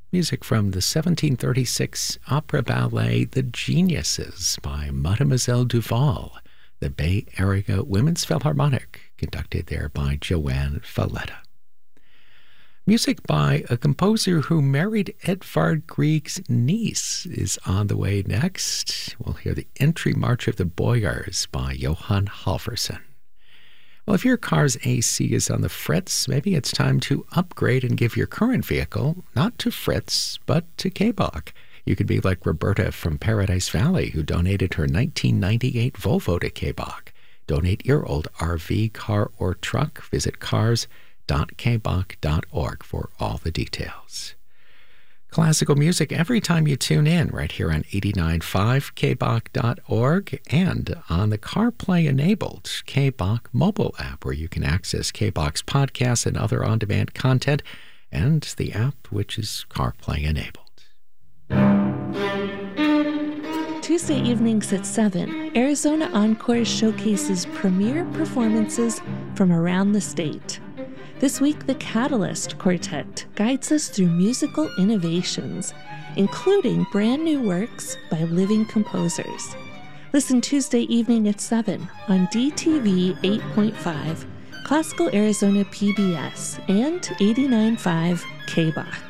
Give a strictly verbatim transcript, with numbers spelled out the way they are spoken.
Music from the seventeen thirty-six opera ballet The Geniuses by Mademoiselle Duval, the Bay Area Women's Philharmonic, conducted there by Joanne Falletta. Music by a composer who married Edvard Grieg's niece is on the way next. We'll hear the Entry March of the Boyars by Johann Halvorsen. Well, if your car's A C is on the fritz, maybe it's time to upgrade and give your current vehicle not to Fritz, but to K B O C. You could be like Roberta from Paradise Valley, who donated her nineteen ninety-eight Volvo to K B O C. Donate your old R V, car, or truck. Visit cars dot k b o c dot org for all the details. Classical music every time you tune in, right here on eighty-nine point five k b o c dot org and on the CarPlay-enabled K B O C mobile app, where you can access K B O C's podcasts and other on-demand content, and the app which is CarPlay-enabled. Tuesday evenings at seven, Arizona Encore showcases premier performances from around the state. This week, the Catalyst Quartet guides us through musical innovations, including brand new works by living composers. Listen Tuesday evening at seven on D T V eight point five, Classical Arizona P B S, and eighty-nine point five K B O C.